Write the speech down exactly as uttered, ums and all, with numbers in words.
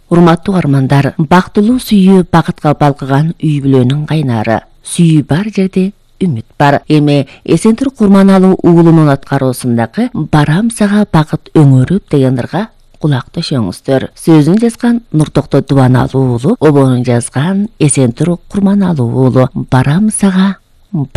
Урматтуу армандар, бактылуу сүйүү бакытка балкыган үй бүлөнүн кайнары. Сүйүү бар жерде үмүт бар. Эми Эсентур Курманалуу уулунун аткаруусундагы «Барам сага бакыт өңөрүп» деген ырга кулак төшөңүздөр. Сөзүн жазган Нуртокто Дубаналуу уулу, обонун жазган Эсентур Курманалуу уулу. «Барам сага